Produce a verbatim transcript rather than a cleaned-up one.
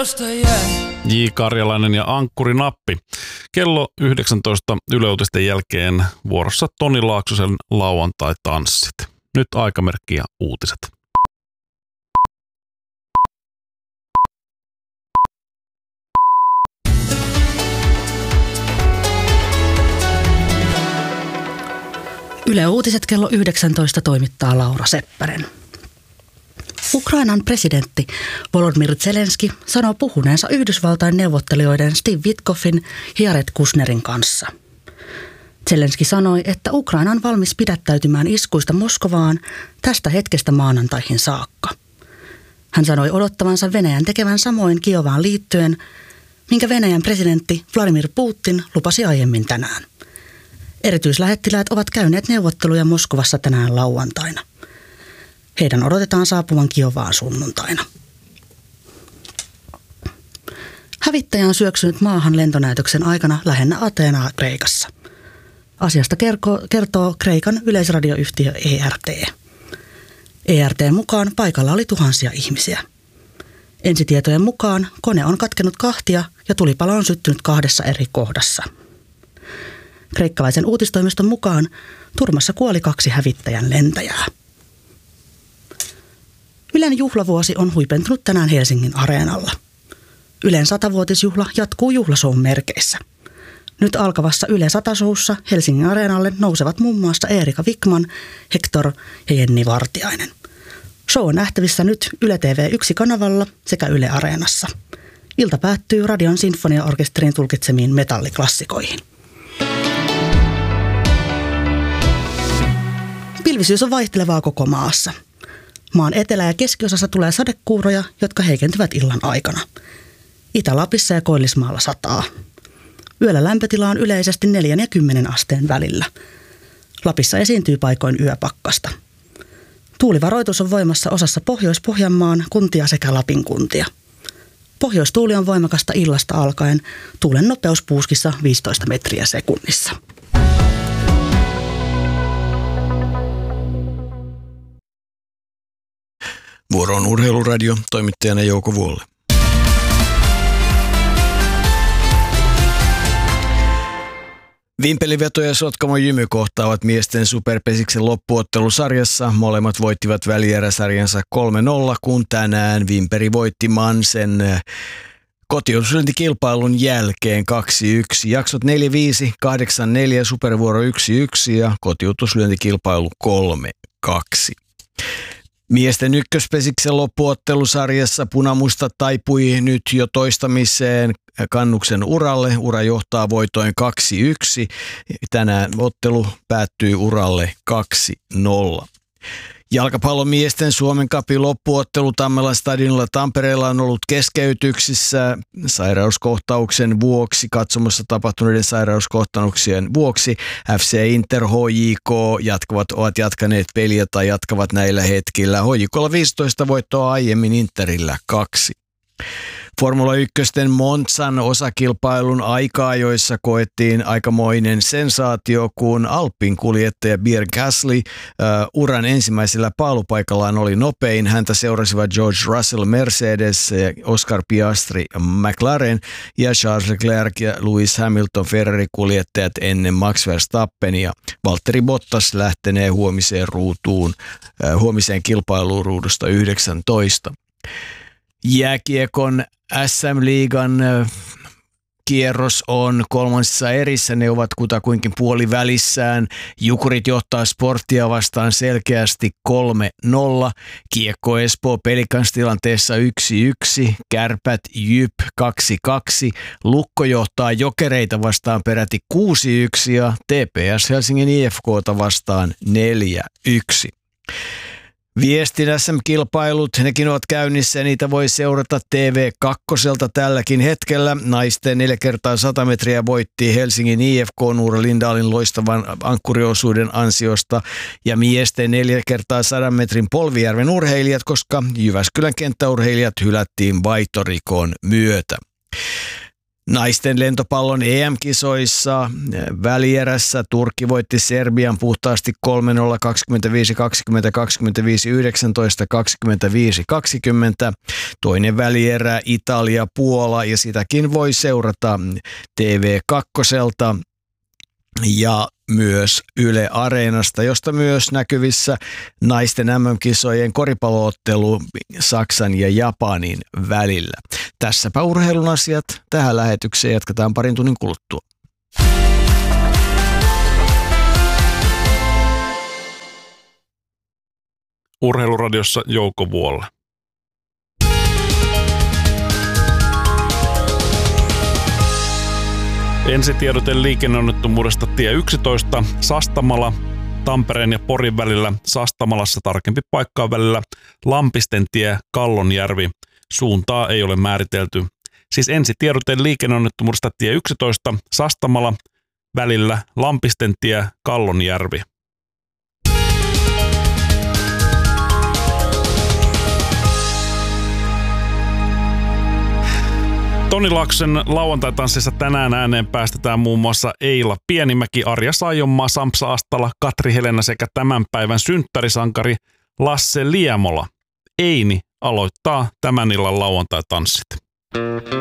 J. Karjalainen ja Ankkuri Nappi. Kello yhdeksäntoista Yle Uutisten jälkeen vuorossa Toni Laaksosen lauantai-tanssit. Nyt aikamerkki ja uutiset. Yle Uutiset kello yhdeksäntoista toimittaa Laura Seppänen. Ukrainan presidentti Volodymyr Zelenski sanoo puhuneensa Yhdysvaltain neuvottelijoiden Steve Witkoffin ja Jared Kushnerin kanssa. Zelenski sanoi, että Ukraina on valmis pidättäytymään iskuista Moskovaan tästä hetkestä maanantaihin saakka. Hän sanoi odottavansa Venäjän tekevän samoin Kiovaan liittyen, minkä Venäjän presidentti Vladimir Putin lupasi aiemmin tänään. Erityislähettiläät ovat käyneet neuvotteluja Moskovassa tänään lauantaina. Heidän odotetaan saapuvan Kiovaan sunnuntaina. Hävittäjä on syöksynyt maahan lentonäytöksen aikana lähennä Ateenaa Kreikassa. Asiasta kertoo, kertoo Kreikan yleisradioyhtiö E R T. E R T:n mukaan paikalla oli tuhansia ihmisiä. Ensitietojen mukaan kone on katkenut kahtia ja tulipalo on syttynyt kahdessa eri kohdassa. Kreikkalaisen uutistoimiston mukaan turmassa kuoli kaksi hävittäjän lentäjää. Ylen juhlavuosi on huipentunut tänään Helsingin Areenalla. Ylen satavuotisjuhla jatkuu juhlasoun merkeissä. Nyt alkavassa Yle sata-showssa Helsingin Areenalle nousevat muun muassa Eerika Vikman, Hector ja Jenni Vartiainen. Show on nähtävissä nyt Yle T V yksi-kanavalla sekä Yle Areenassa. Ilta päättyy Radion sinfoniaorkesterin tulkitsemiin metalliklassikoihin. Pilvisyys on vaihtelevaa koko maassa. Maan etelä- ja keskiosassa tulee sadekuuroja, jotka heikentyvät illan aikana. Itä-Lapissa ja Koillismaalla sataa. Yöllä lämpötila on yleisesti neljän ja kymmenen asteen välillä. Lapissa esiintyy paikoin yöpakkasta. Tuulivaroitus on voimassa osassa Pohjois-Pohjanmaan kuntia sekä Lapin kuntia. Pohjoistuuli on voimakasta illasta alkaen, tuulen nopeus puuskissa viisitoista metriä sekunnissa. Vuoro on Urheiluradio, toimittajana Jouko Vuolle. Vimpeliveto ja Sotkamo Jymy kohtaavat miesten superpesiksen loppuottelusarjassa. Molemmat voittivat välieräsarjansa kolme nolla, kun tänään Vimperi voitti Mansen kotiutuslyöntikilpailun jälkeen kaksi yksi. Jaksot neljä viisi, kahdeksan neljä, supervuoro yksi yksi ja kotiutuslyöntikilpailu kolme kaksi. Miesten ykköspesiksen loppuottelusarjassa Punamusta taipui nyt jo toistamiseen Kannuksen uralle. Ura johtaa voitoin kaksi yksi. Tänään ottelu päättyy uralle kaksi nolla. Jalkapallomiesten Suomen Cupin loppuottelu Tammelan stadionilla Tampereella on ollut keskeytyksissä sairauskohtauksen vuoksi, katsomossa tapahtuneiden sairauskohtauksien vuoksi. F C Inter, H J K jatkavat, ovat jatkaneet peliä tai jatkavat näillä hetkillä. H J K:lla viisitoista voittoa aiemmin, Interillä kaksi. Formula yksi Monzan osakilpailun aika-ajoissa koettiin aikamoinen sensaatio, kun Alpin kuljettaja Pierre Gasly uh, uran ensimmäisellä paalupaikallaan oli nopein. Häntä seurasivat George Russell Mercedes, Oscar Piastri McLaren ja Charles Leclerc ja Lewis Hamilton Ferrari-kuljettajat ennen Max Verstappenia. Valtteri Bottas lähtenee huomiseen ruutuun, uh, huomiseen kilpailuun ruudusta yhdeksäntoista. Jääkiekon S M-liigan kierros on kolmansissa erissä. Ne ovat kutakuinkin puolivälissään. Jukurit johtaa Sporttia vastaan selkeästi kolme nolla. Kiekko Espoo Pelikans tilanteessa yksi yksi. Kärpät Jyp kaksi kaksi. Lukko johtaa Jokereita vastaan peräti kuusi yksi ja T P S Helsingin I F K:ta vastaan neljä yksi. Viestin S M-kilpailut, nekin ovat käynnissä ja niitä voi seurata T V kaksi tälläkin hetkellä. Naisten neljä kertaa sata metriä voitti Helsingin I F K Nuura Lindalin loistavan ankkuriosuuden ansiosta ja miesten neljä kertaa sadan metrin Polvijärven urheilijat, koska Jyväskylän kenttäurheilijat hylättiin vaihtorikon myötä. Naisten lentopallon E M-kisoissa välierässä Turkki voitti Serbian puhtaasti kolme nolla kaksikymmentäviisi kaksikymmentä kaksikymmentäviisi yhdeksäntoista kaksikymmentäviisi kaksikymmentä. Toinen välierä Italia-Puola ja sitäkin voi seurata T V kaksi ja myös Yle Areenasta, josta myös näkyvissä naisten M M-kisojen koripalloottelu Saksan ja Japanin välillä. Tässäpä urheilun asiat. Tähän lähetykseen jatketaan parin tunnin kuluttua. Urheiluradiossa Jouko Vuolla. Ensitiedote liikenneonnettomuudesta tie yksitoista Sastamala Tampereen ja Porin välillä, Sastamalassa tarkempi paikkaa välillä Lampisten tie Kallonjärvi. Suuntaa ei ole määritelty. Siis ensitiedote liikenneonnettomuudesta tie yksitoista Sastamala välillä Lampisten tie Kallonjärvi. Toni Laaksosen lauantai-tanssissa tänään ääneen päästetään muun muassa Eila Pienimäki, Arja Saijonmaa, Sampsa Astala, Katri Helena sekä tämän päivän synttärisankari Lasse Liemola. Eini aloittaa tämän illan lauantai-tanssit.